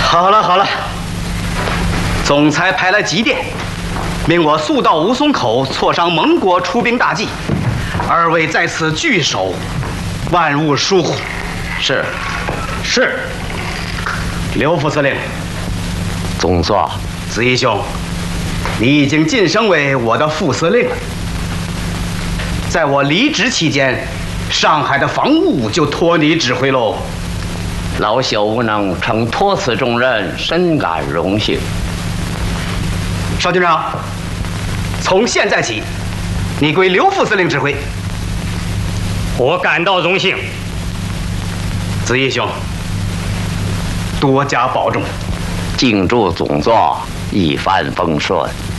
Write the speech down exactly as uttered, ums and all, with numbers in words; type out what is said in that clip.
好了好了，总裁派来急电，命我速到武松口挫伤蒙国出兵大计，二位在此聚守，万勿疏忽。 是， 是。刘副司令， 总座， 子义兄，你已经晋升为我的副司令了。在我离职期间，上海的防务就托你指挥喽。 老朽无能承托此重任，深感荣幸。 邵军长，从现在起，你归刘副司令指挥。 我感到荣幸。 子义兄，多加保重。 敬祝总座一帆风顺。